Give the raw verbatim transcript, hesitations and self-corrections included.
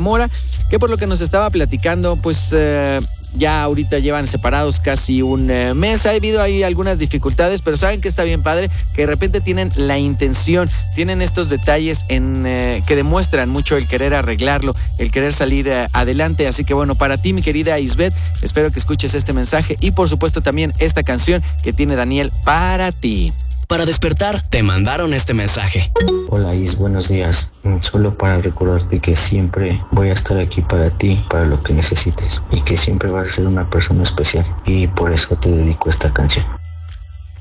Mora, que por lo que nos estaba platicando, pues eh, ya ahorita llevan separados casi un eh, mes. Ha habido ahí algunas dificultades, pero saben que está bien padre, que de repente tienen la intención, tienen estos detalles en eh, que demuestran mucho el querer arreglarlo, el querer salir eh, adelante. Así que bueno, para ti, mi querida Isbeth, espero que escuches este mensaje y por supuesto también esta canción que tiene Daniel para ti. Para despertar, te mandaron este mensaje. Hola Is, buenos días. Solo para recordarte que siempre voy a estar aquí para ti, para lo que necesites, y que siempre vas a ser una persona especial, y por eso te dedico esta canción.